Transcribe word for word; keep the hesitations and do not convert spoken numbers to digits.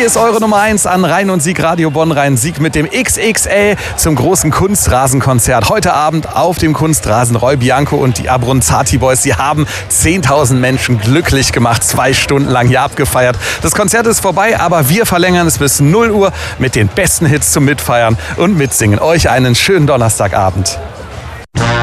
Hier ist eure Nummer eins an Rhein und Sieg Radio Bonn Rhein-Sieg mit dem X X L zum großen Kunstrasenkonzert. Heute Abend auf dem Kunstrasen. Roy Bianco und die Abronzati Boys, sie haben zehntausend Menschen glücklich gemacht, zwei Stunden lang hier abgefeiert. Das Konzert ist vorbei, aber wir verlängern es bis null Uhr mit den besten Hits zum Mitfeiern und Mitsingen. Euch einen schönen Donnerstagabend.